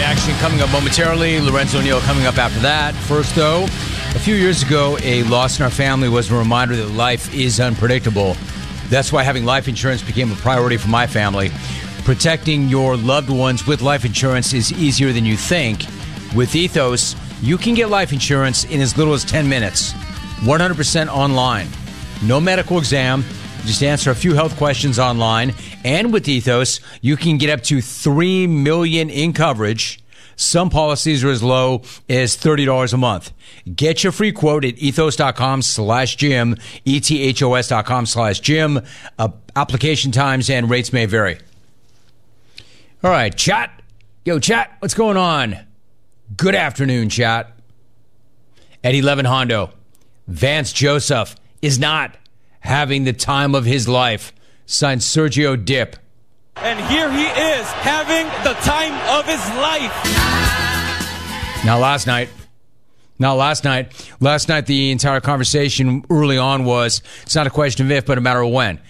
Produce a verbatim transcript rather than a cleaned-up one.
reaction coming up momentarily. Lorenzo Neal coming up after that. First, though, a few years ago, a loss in our family was a reminder that life is unpredictable. That's why having life insurance became a priority for my family. Protecting your loved ones with life insurance is easier than you think. With Ethos, you can get life insurance in as little as ten minutes. one hundred percent online. No medical exam. Just answer a few health questions online. And with Ethos, you can get up to three million dollars in coverage. Some policies are as low as thirty dollars a month. Get your free quote at ethos.com slash Jim, E-T-H-O-S dot com slash Jim. Uh, application times and rates may vary. All right, chat. Yo, chat, what's going on? Good afternoon, chat. At eleven Hondo, Vance Joseph is not having the time of his life. Signed Sergio Dip. And here he is, having the time of his life. Now, last night, now last night, last night the entire conversation early on was, it's not a question of if, but a matter of when.